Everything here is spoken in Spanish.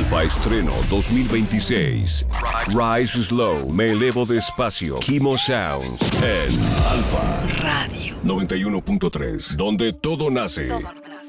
Alfa Estreno 2026. Rise Slow, Me Elevo Despacio. Kimo Sounds en Alfa Radio 91.3, donde todo nace.